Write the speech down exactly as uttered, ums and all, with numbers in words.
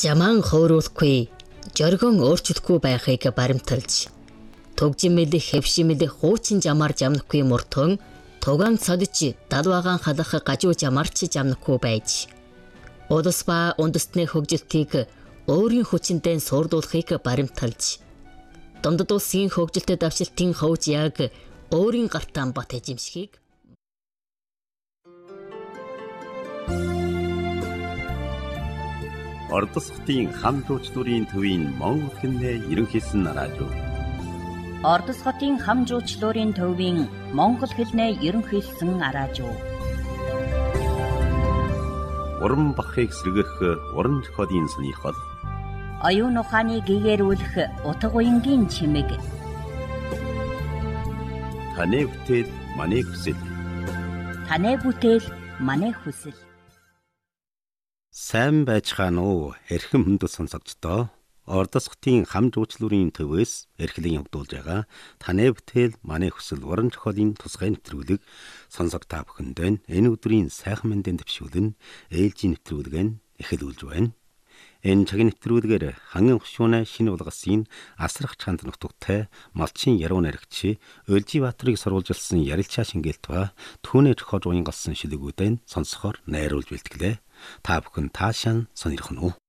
Жаман хөөруулахгүй, жоргон өөрчлөхгүй байхыг баримталж, тогжимэлэх, хэвшимэлэх хуучин жамаар жамнахгүй мөртөн, тугаан цодж далваагаан халах гажуу жамаарч жамнахгүй байж, удас ба үндэстний хөгжилтийг өөрийн хүчинтэй суурдуулахыг баримталж, дундад улсын хөгжилтэй давшилтын ховж яг өөрийн гартаан бат эзэмшихийг Ордос хотын хам жуучлалын төвийн Монгол хэлний ерөнхийлсөн радио. Ордос хотын хам жуучлалын төвийн Монгол хэлний ерөнхийлсөн радио. Уран бахыг сэргэх уран зохиолын сонирхол. Оюун ухааны гэгэрүүлэх утга уянгийн чимэг. Таны бүтээл манай хүсэл. Таны бүтээл манай хүсэл. Сайн байцгаана уу эрхэм хүндэт сонсогчдоо. Ордос хотын хам жуучлалын төвөөс эрхлэн явуулж байгаа таны бүтээл манай хүсэл уран зохиолын тусгай нэвтрүүлэг сонсог та бүхэндээ энэ өдрийн сайхан мэндийн төвшүүлэн ээлжийн нэвтрүүлэг нь эхэлүүлж байна. Энэ цагийн нэвтрүүлгээр ханган хөшүүнэ шинэ улгасын асрах чанд нутагтай малчин яруу найрагч Өлжибаатарыг сурвалжилсан ярилцаа шингээлт ба түүний зохиож уянгалсан шүлэгүүдэн сонсохоор найруулж бэлтгэлээ. Та бүхэн таашаан сонирхно уу?